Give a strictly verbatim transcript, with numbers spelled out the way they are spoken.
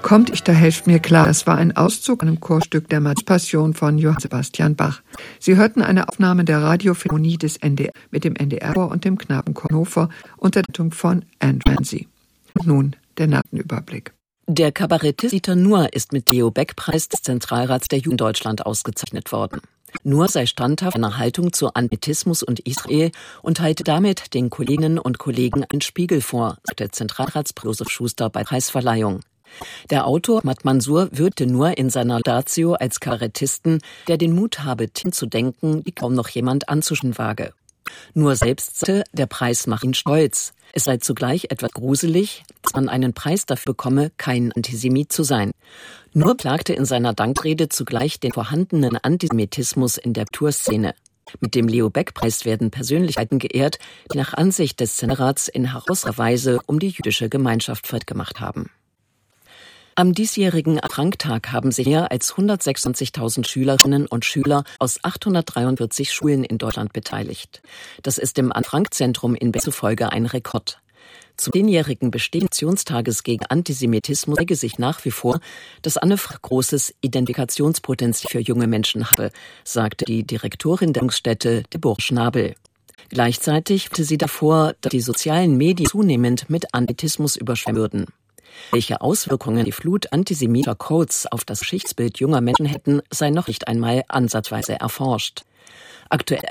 Kommt ich, da helft mir klar. Das war ein Auszug aus einem Chorstück der Passion von Johann Sebastian Bach. Sie hörten eine Aufnahme der Radiophilharmonie des N D R mit dem N D R-Chor und dem Knabenchor Hannover unter der Leitung von Anne Ramsey. Und nun der Natenüberblick. Der Kabarettist Dieter Nuhr ist mit Leo Beck-Preis des Zentralrats der Jugend Deutschland ausgezeichnet worden. Nuhr sei standhaft in einer Haltung zu Antisemitismus und Israel und halte damit den Kolleginnen und Kollegen einen Spiegel vor, sagte Zentralratspräsident Josef Schuster bei Preisverleihung. Der Autor Ahmad Mansour würdigte Nuhr in seiner Laudatio als Kabarettisten, der den Mut habe, Themen zu denken, die kaum noch jemand anzuschneiden wage. Nuhr selbst sagte, der Preis mache ihn stolz. Es sei zugleich etwas gruselig, dass man einen Preis dafür bekomme, kein Antisemit zu sein. Nuhr klagte in seiner Dankrede zugleich den vorhandenen Antisemitismus in der Kulturszene. Mit dem Leo-Beck-Preis werden Persönlichkeiten geehrt, die nach Ansicht des Zentralrats in herausragender Weise um die jüdische Gemeinschaft gemacht haben. Am diesjährigen Franktag haben sich mehr als hundertsechsundzwanzigtausend Schülerinnen und Schüler aus achthundertdreiundvierzig Schulen in Deutschland beteiligt. Das ist im Anne-Frank-Zentrum in Berlin zufolge ein Rekord. Zum zehnjährigen Bestehen des Aktionstages gegen Antisemitismus zeige sich nach wie vor, dass Anne Frank großes Identifikationspotenzial für junge Menschen habe, sagte die Direktorin der Bildungsstätte Deborah Schnabel. Gleichzeitig hatte sie davor, dass die sozialen Medien zunehmend mit Antisemitismus überschwemmen würden. Welche Auswirkungen die Flut antisemitischer Codes auf das Geschichtsbild junger Menschen hätten, sei noch nicht einmal ansatzweise erforscht. Aktuell